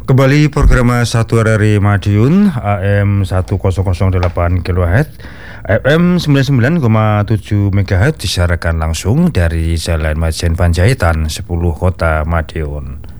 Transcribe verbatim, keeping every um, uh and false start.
Kembali program satu dari Madiun A M seribu delapan kilohertz, F M sembilan puluh sembilan koma tujuh megahertz disiarkan langsung dari Jalan Majen Panjaitan sepuluh Kota Madiun.